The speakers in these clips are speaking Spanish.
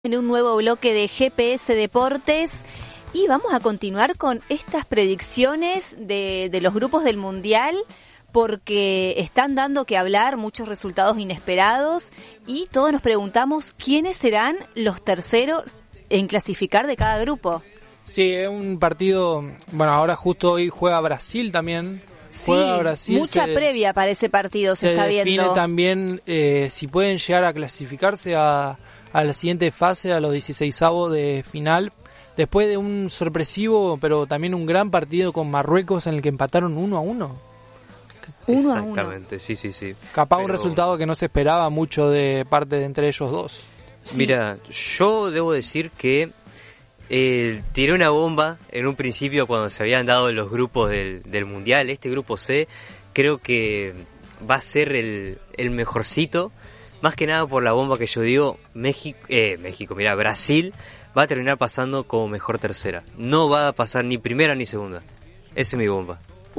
En un nuevo bloque de GPS Deportes y vamos a continuar con estas predicciones de los grupos del Mundial porque están dando que hablar, muchos resultados inesperados y todos nos preguntamos quiénes serán los terceros en clasificar de cada grupo. Sí, es un partido, bueno, ahora justo hoy juega Brasil también. Sí, Brasil, mucha previa para ese partido se está viendo. Se define también si pueden llegar a clasificarse a la siguiente fase, a los 16avos de final, después de un sorpresivo, pero también un gran partido con Marruecos en el que empataron 1-1. Exactamente, sí. Capaz un resultado que no se esperaba mucho de parte de entre ellos dos. Sí. Mira, yo debo decir que tiré una bomba en un principio cuando se habían dado los grupos del Mundial. Este grupo C creo que va a ser el mejorcito. Más que nada por la bomba que yo digo, Brasil va a terminar pasando como mejor tercera. No va a pasar ni primera ni segunda. Esa es mi bomba.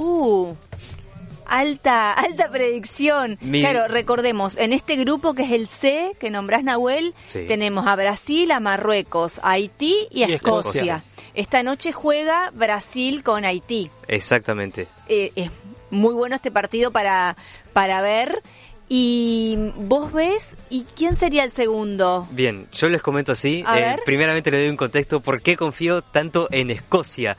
Alta predicción. Claro, recordemos, en este grupo que es el C, que nombrás Nahuel, sí, tenemos a Brasil, a Marruecos, a Haití y a Escocia. Esta noche juega Brasil con Haití. Exactamente. Es muy bueno este partido para ver. ¿Y vos ves? ¿Y quién sería el segundo? Bien, yo les comento así. Primeramente le doy un contexto por qué confío tanto en Escocia.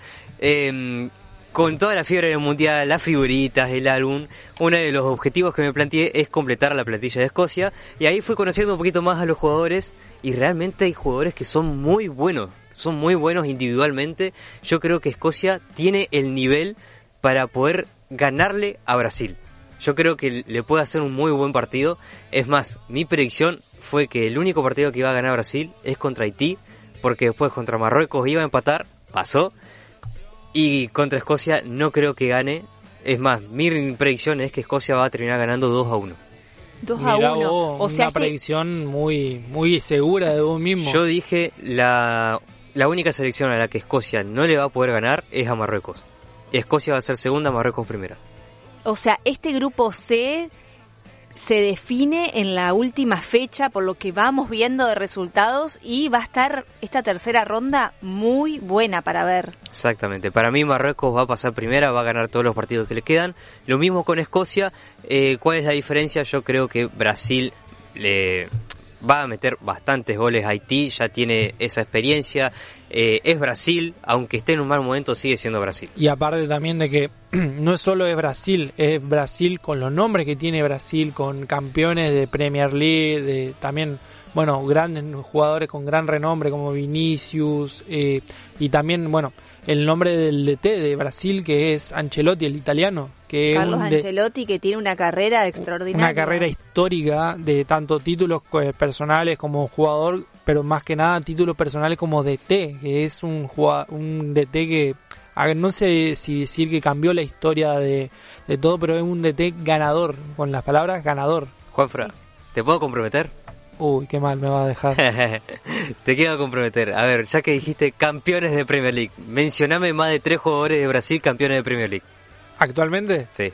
Con toda la fiebre del Mundial, las figuritas, el álbum, uno de los objetivos que me planteé es completar la plantilla de Escocia. Y ahí fui conociendo un poquito más a los jugadores. Y realmente hay jugadores que son muy buenos. Son muy buenos individualmente. Yo creo que Escocia tiene el nivel para poder ganarle a Brasil. Yo creo que le puede hacer un muy buen partido. Es más, mi predicción fue que el único partido que iba a ganar Brasil es contra Haití, porque después contra Marruecos iba a empatar, pasó, y contra Escocia no creo que gane. Es más, mi predicción es que Escocia va a terminar ganando 2-1. 2-1. O sea, una predicción muy segura de vos mismo. Yo dije, la única selección a la que Escocia no le va a poder ganar es a Marruecos. Escocia va a ser segunda, Marruecos primera. O sea, este grupo C se define en la última fecha por lo que vamos viendo de resultados y va a estar esta tercera ronda muy buena para ver. Exactamente. Para mí Marruecos va a pasar primera, va a ganar todos los partidos que le quedan. Lo mismo con Escocia. ¿Cuál es la diferencia? Yo creo que Brasil le va a meter bastantes goles a Haití, ya tiene esa experiencia. Es Brasil, aunque esté en un mal momento, sigue siendo Brasil. Y aparte también de que no solo es Brasil con los nombres que tiene Brasil, con campeones de Premier League, también, bueno, grandes jugadores con gran renombre como Vinicius, y también, bueno, el nombre del DT de Brasil, que es Ancelotti, el italiano. Que Carlos Ancelotti, que tiene una carrera extraordinaria. Una carrera histórica de tanto títulos personales como jugador, pero más que nada títulos personales como DT, que es un DT que, no sé si decir que cambió la historia de todo, pero es un DT ganador, con las palabras ganador. Juanfra, ¿te puedo comprometer? Uy, qué mal me va a dejar. Te quiero comprometer. A ver, ya que dijiste campeones de Premier League, mencioname más de 3 jugadores de Brasil campeones de Premier League. ¿Actualmente? Sí.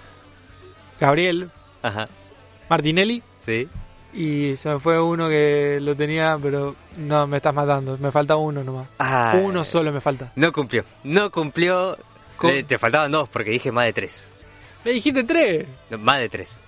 Gabriel. Ajá. Martinelli. Sí. Y se me fue uno que lo tenía, pero no, me estás matando. Me falta uno nomás. Uno solo me falta. No cumplió. Te faltaban 2 porque dije más de 3. ¿Me dijiste 3? No, más de 3.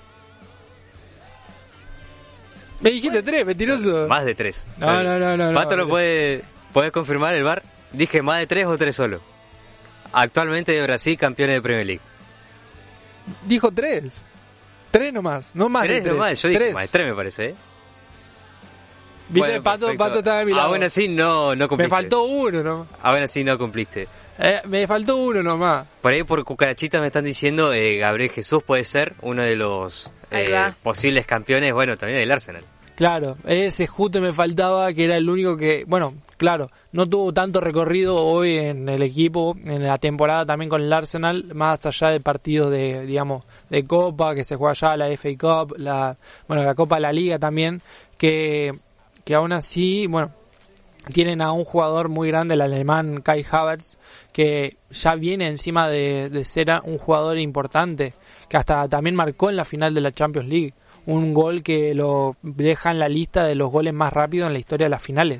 ¿Me dijiste 3, mentiroso? No, más de 3. No. Pato, ¿lo puede confirmar el VAR? ¿Dije más de 3 o 3 solo? Actualmente de Brasil, campeones de Premier League. Dijo 3. 3 nomás, no más 3 de 3. Nomás, yo dije más de 3 me parece, ¿Viste? Bueno, Pato estaba de mi lado. Aún así no cumpliste. Me faltó uno nomás. Aún así no cumpliste. Me faltó uno nomás. Por ahí por cucarachita me están diciendo Gabriel Jesús puede ser uno de los posibles campeones, bueno, también del Arsenal. Claro, ese justo me faltaba, que era el único que, bueno, claro, no tuvo tanto recorrido hoy en el equipo, en la temporada también con el Arsenal, más allá de partidos de, digamos, de Copa, que se juega allá, la FA Cup, la Copa de la Liga también, que aún así, bueno, tienen a un jugador muy grande, el alemán Kai Havertz, que ya viene encima de ser un jugador importante, que hasta también marcó en la final de la Champions League. un gol que lo deja en la lista de los goles más rápidos en la historia de las finales.